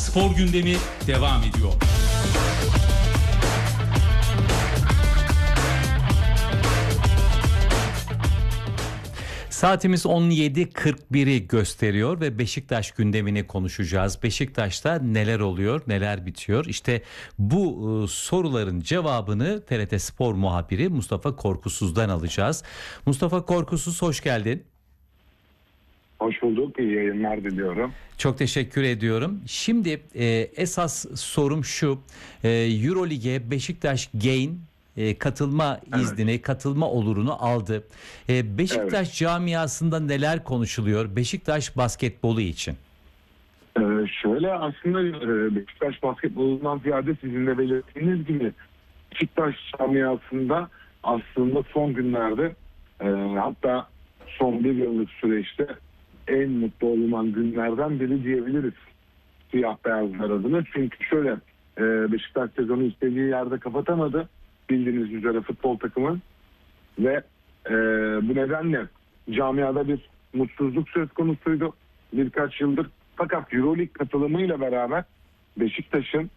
Spor gündemi devam ediyor. Saatimiz 17.41'i gösteriyor ve Beşiktaş gündemini konuşacağız. Beşiktaş'ta neler oluyor, neler bitiyor? İşte bu soruların cevabını TRT Spor muhabiri Mustafa Korkusuz'dan alacağız. Mustafa Korkusuz, hoş geldin. Hoş bulduk. İyi yayınlar diliyorum. Çok teşekkür ediyorum. Şimdi esas sorum şu. Eurolig'e Beşiktaş Gain katılma iznini, katılma olurunu aldı. Beşiktaş camiasında neler konuşuluyor Beşiktaş basketbolu için? Şöyle aslında Beşiktaş basketbolundan ziyade sizin de belirttiğiniz gibi Beşiktaş camiasında aslında son günlerde hatta son bir yıllık süreçte en mutlu olunan günlerden biri diyebiliriz siyah beyazlar adına. Çünkü şöyle Beşiktaş sezonu istediği yerde kapatamadı. Bildiğiniz üzere futbol takımı ve bu nedenle camiada bir mutsuzluk söz konusuydu birkaç yıldır. Fakat Euroleague katılımıyla beraber Beşiktaş'ın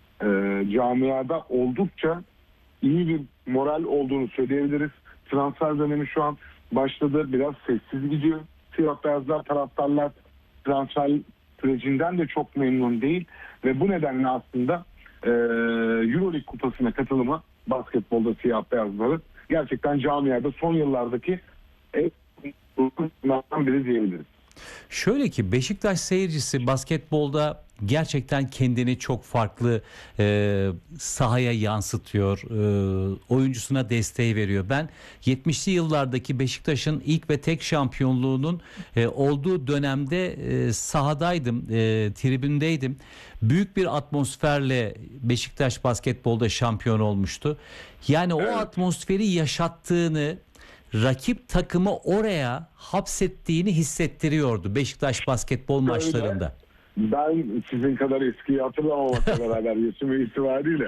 camiada oldukça iyi bir moral olduğunu söyleyebiliriz. Transfer dönemi şu an başladı. Biraz sessiz gidiyor. Siyah beyazlar, taraftarlar transfer sürecinden de çok memnun değil ve bu nedenle aslında Euroleague kupasına katılımı basketbolda siyah beyazları gerçekten camiada son yıllardaki en mutlulardan biri diyebiliriz. Şöyle ki Beşiktaş seyircisi basketbolda gerçekten kendini çok farklı sahaya yansıtıyor. Oyuncusuna desteği veriyor. Ben 70'li yıllardaki Beşiktaş'ın ilk ve tek şampiyonluğunun olduğu dönemde sahadaydım, tribündeydim. Büyük bir atmosferle Beşiktaş basketbolda şampiyon olmuştu. Yani o atmosferi yaşattığını, rakip takımı oraya hapsettiğini hissettiriyordu Beşiktaş basketbol maçlarında. Ben sizin kadar eskiyi hatırlamamakla beraber yaşım itibariyle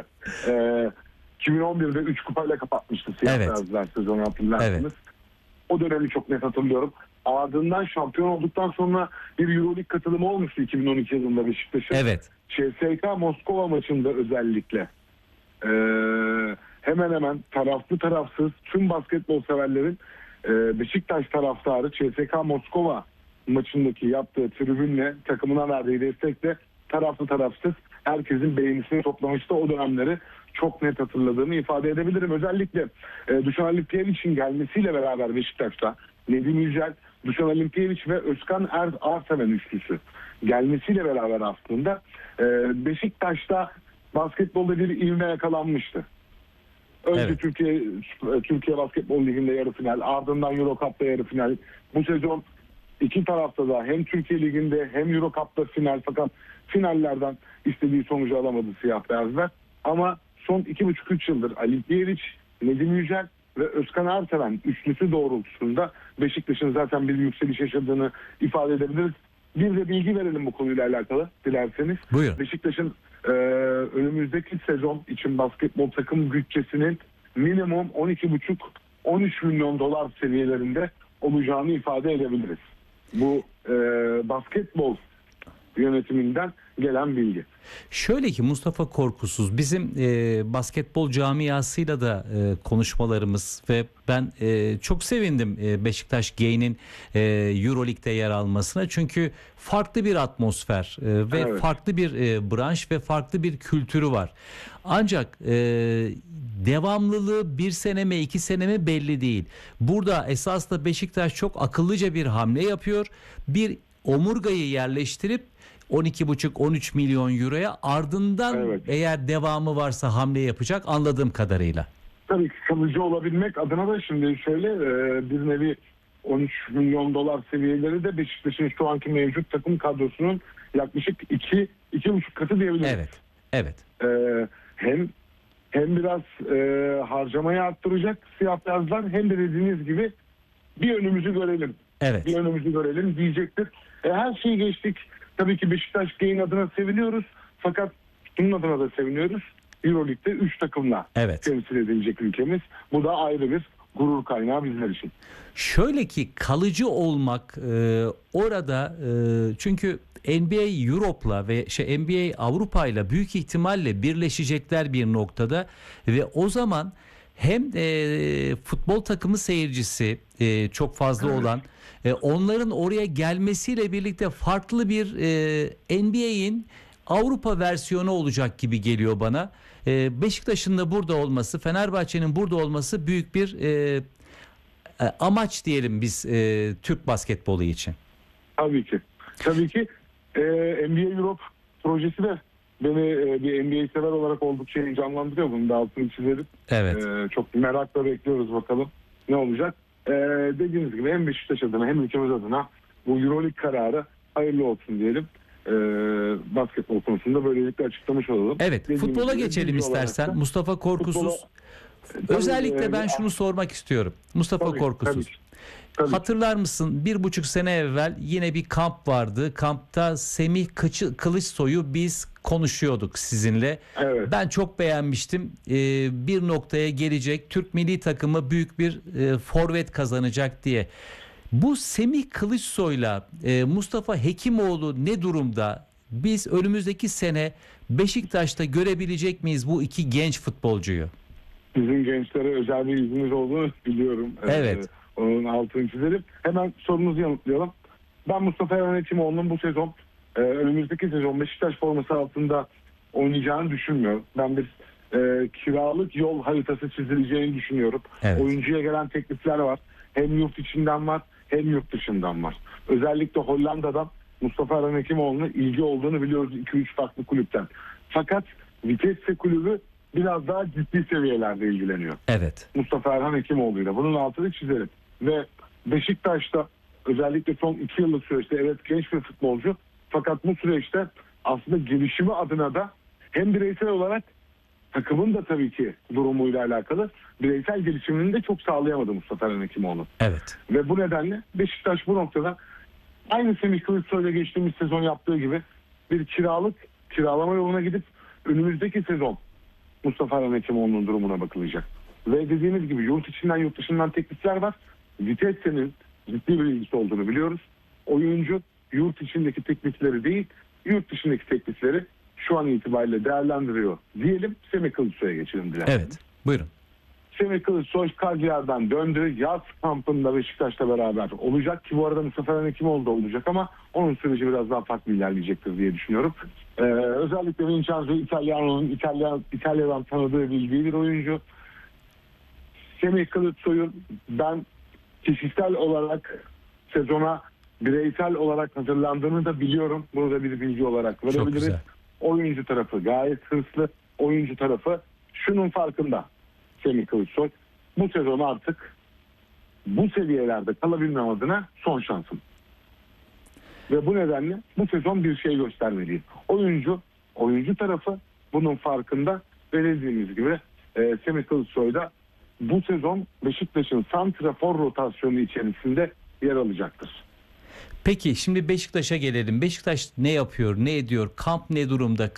2011'de 3 kupayla kapatmıştı siyah beyazlar sezonu, hatırlarsınız. Evet. O dönemi çok net hatırlıyorum. Ardından şampiyon olduktan sonra bir Euroleague katılımı olmuştu 2012 yılında Beşiktaş'ın. Evet. CSKA Moskova maçında özellikle hemen hemen taraflı tarafsız tüm basketbol severlerin Beşiktaş taraftarı CSKA Moskova maçındaki yaptığı tribünle, takımına verdiği destekle taraflı tarafsız herkesin beğenisini toplamıştı. O dönemleri çok net hatırladığımı ifade edebilirim. Özellikle Dušan Alipijević'in gelmesiyle beraber Beşiktaş'ta Nedim Yücel, Dušan Alipijević ve Özkan Arseven üçlüsü gelmesiyle beraber aslında Beşiktaş'ta basketbolda bir ivme yakalanmıştı. Önce Türkiye Basketbol Ligi'nde yarı final, ardından Euro Cup'ta yarı final. Bu sezon iki tarafta da hem Türkiye Ligi'nde hem Euro Cup'ta final, fakat finallerden istediği sonucu alamadı siyah beyazlar. Ama son 2,5-3 yıldır Alipijević, Nedim Yücel ve Özkan Arseven üçlüsü doğrultusunda Beşiktaş'ın zaten bir yükseliş yaşadığını ifade edebiliriz. Bir de bilgi verelim bu konuyla alakalı dilerseniz. Buyurun. Beşiktaş'ın önümüzdeki sezon için basketbol takım bütçesinin minimum 12,5-13 milyon dolar seviyelerinde olacağını ifade edebiliriz. Bu basketbol yönetiminden gelen bilgi. Şöyle ki Mustafa Korkusuz, bizim basketbol camiasıyla da konuşmalarımız ve ben çok sevindim Beşiktaş Gain'in Euroleague'de yer almasına. Çünkü farklı bir atmosfer ve farklı bir branş ve farklı bir kültürü var. Ancak devamlılığı bir sene mi 2 sene mi belli değil. Burada esas da Beşiktaş çok akıllıca bir hamle yapıyor. Bir omurgayı yerleştirip 12,5-13 milyon euroya, ardından eğer devamı varsa hamle yapacak anladığım kadarıyla. Tabii ki kalıcı olabilmek adına da şimdi şöyle bir nevi 13 milyon dolar seviyeleri de Beşiktaş'ın şu anki mevcut takım kadrosunun yaklaşık 2,5 katı diyebiliriz. Evet. Hem biraz harcamayı arttıracak siyah beyazlar, hem de dediğiniz gibi bir önümüzü görelim. Evet. Bir önümüzü görelim diyecektir. Her şeyi geçtik. Tabii ki Beşiktaş Gain adına seviniyoruz. Fakat bunun adına da seviniyoruz. Euroleague'de 3 takımla temsil edilecek ülkemiz. Bu da ayrı bir gurur kaynağı bizler için. Şöyle ki kalıcı olmak orada çünkü NBA Europe'la ve NBA Avrupa'yla büyük ihtimalle birleşecekler bir noktada ve o zaman hem futbol takımı seyircisi çok fazla olan onların oraya gelmesiyle birlikte farklı bir NBA'in Avrupa versiyonu olacak gibi geliyor bana. Beşiktaş'ın da burada olması, Fenerbahçe'nin burada olması büyük bir amaç diyelim biz Türk basketbolu için. Tabii ki. Tabii ki NBA Europe projesi de beni bir NBA sever olarak oldukça heyecanlandırıyor. Bunu da altını çizelim. Evet. Çok merakla bekliyoruz bakalım ne olacak. Dediğiniz gibi hem Beşiktaş adına hem ülkemiz adına bu Euroleague kararı hayırlı olsun diyelim. Basketbol konusunda böylelikle açıklamış olalım. Evet, futbola geçelim istersen. Mustafa Korkusuz. Özellikle ben şunu sormak istiyorum. Mustafa Korkusuz. Tabii. Hatırlar mısın 1,5 sene evvel yine bir kamp vardı. Kampta Semih Kılıçsoy'u biz konuşuyorduk sizinle. Evet. Ben çok beğenmiştim. Bir noktaya gelecek, Türk milli takımı büyük bir forvet kazanacak diye. Bu Semih Kılıçsoy'la Mustafa Hekimoğlu ne durumda? Biz önümüzdeki sene Beşiktaş'ta görebilecek miyiz bu iki genç futbolcuyu? Sizin gençlere özel bir izniniz olduğunu biliyorum. Evet. Onun altını çizelim. Hemen sorunuzu yanıtlayalım. Ben Mustafa Erhan Hekimoğlu'nun bu sezon önümüzdeki sezon Beşiktaş forması altında oynayacağını düşünmüyorum. Ben bir kiralık yol haritası çizileceğini düşünüyorum. Evet. Oyuncuya gelen teklifler var. Hem yurt içinden var hem yurt dışından var. Özellikle Hollanda'dan Mustafa Erhan Hekimoğlu'na ilgi olduğunu biliyoruz 2-3 farklı kulüpten. Fakat Vitesse kulübü biraz daha ciddi seviyelerde ilgileniyor. Evet. Mustafa Erhan Hekimoğlu'yla. Bunun altını çizelim. Ve Beşiktaş'ta özellikle son 2 yıllık süreçte evet genç bir futbolcu. Fakat bu süreçte aslında gelişimi adına da hem bireysel olarak takımın da tabii ki durumuyla alakalı bireysel gelişimini de çok sağlayamadı Mustafa Erhan Hekimoğlu. Evet. Ve bu nedenle Beşiktaş bu noktada aynı Semih Kılıçsoy'la geçtiğimiz sezon yaptığı gibi bir kiralama yoluna gidip önümüzdeki sezon Mustafa Erhan Hekimoğlu'nun durumuna bakılacak. Ve dediğimiz gibi yurt içinden yurt dışından teklifler var. Vitesse'nin ciddi bir ilgisi olduğunu biliyoruz. Oyuncu yurt içindeki teklifleri değil, yurt dışındaki teklifleri şu an itibariyle değerlendiriyor diyelim. Semih Kılıçsoy'a geçelim dilerim. Evet. Buyurun. Semih Kılıçsoy Cagliari'den döndü. Yaz kampında Beşiktaş'la beraber olacak ki bu arada Mustafa Erhan Hekimoğlu da olacak ama onun süreci biraz daha farklı ilerleyecektir diye düşünüyorum. Özellikle Vincenzo İtalyano'nun İtalya'dan tanıdığı bildiği bir oyuncu. Semih Kılıçsoy'un ben kişisel olarak sezona bireysel olarak hazırlandığını da biliyorum. Bunu da bir bilgi olarak verebiliriz. Oyuncu tarafı gayet hırslı. Oyuncu tarafı şunun farkında. Semih Kılıçsoy bu sezon artık bu seviyelerde kalabilmem adına son şansım. Ve bu nedenle bu sezon bir şey göstermeliyim. Oyuncu tarafı bunun farkında ve dediğimiz gibi Semih Kılıçsoy da bu sezon Beşiktaş'ın santrafor rotasyonu içerisinde yer alacaktır. Peki şimdi Beşiktaş'a gelelim. Beşiktaş ne yapıyor, ne ediyor? Kamp ne durumda?